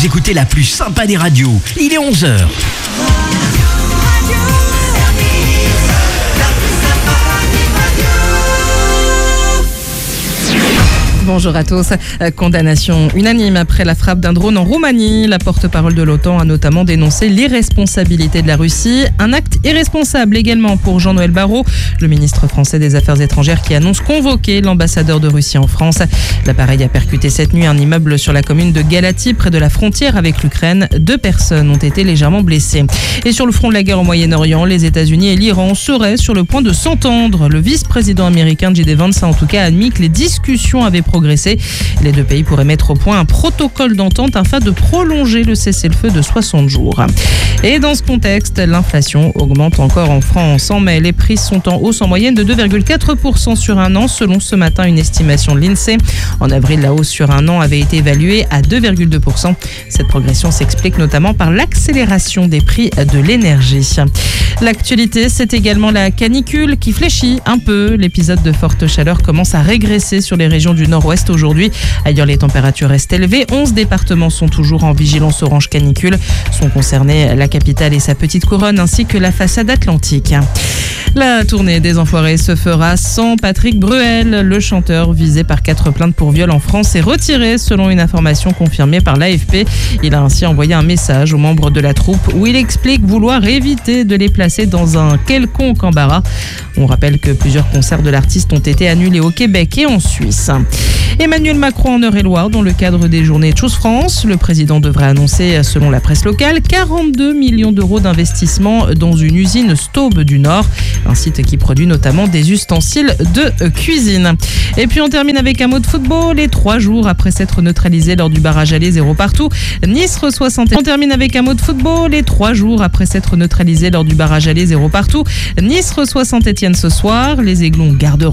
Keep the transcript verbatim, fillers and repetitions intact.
Vous écoutez la plus sympa des radios. Il est onze heures. Bonjour à tous. Condamnation unanime après la frappe d'un drone en Roumanie. La porte-parole de l'OTAN a notamment dénoncé l'irresponsabilité de la Russie. Un acte irresponsable également pour Jean-Noël Barrot, le ministre français des Affaires étrangères qui annonce convoquer l'ambassadeur de Russie en France. L'appareil a percuté cette nuit un immeuble sur la commune de Galati, près de la frontière avec l'Ukraine. Deux personnes ont été légèrement blessées. Et sur le front de la guerre au Moyen-Orient, les États-Unis et l'Iran seraient sur le point de s'entendre. Le vice-président américain J D Vance a en tout cas admis que les discussions avaient progressé. Les deux pays pourraient mettre au point un protocole d'entente afin de prolonger le cessez-le-feu de soixante jours. Et dans ce contexte, l'inflation augmente encore en France. En mai, les prix sont en hausse en moyenne de deux virgule quatre pour cent sur un an, selon ce matin une estimation de l'INSEE. En avril, la hausse sur un an avait été évaluée à deux virgule deux pour cent. Cette progression s'explique notamment par l'accélération des prix de l'énergie. L'actualité, c'est également la canicule qui fléchit un peu. L'épisode de forte chaleur commence à régresser sur les régions du nord-ouest aujourd'hui. Ailleurs, les températures restent élevées. onze départements sont toujours en vigilance orange canicule. Sont concernés la capitale et sa petite couronne ainsi que la façade atlantique. La tournée des Enfoirés se fera sans Patrick Bruel. Le chanteur, visé par quatre plaintes pour viol en France, est retiré selon une information confirmée par l'A F P. Il a ainsi envoyé un message aux membres de la troupe où il explique vouloir éviter de les placer dans un quelconque embarras. On rappelle que plusieurs concerts de l'artiste ont été annulés au Québec et en Suisse. Emmanuel Macron en Eure-et-Loire dans le cadre des journées Choose France. Le président devrait annoncer, selon la presse locale, quarante-deux millions d'euros d'investissement dans une usine Staub du Nord, un site qui produit notamment des ustensiles de cuisine. Et puis on termine avec un mot de football. Et trois jours après s'être neutralisé lors du barrage aller zéro partout, Nice reçoit Saint-Étienne. On termine avec un mot de football. Et trois jours après s'être neutralisé lors du barrage aller zéro partout, Nice reçoit Saint-Étienne ce soir. Les Aiglons garderont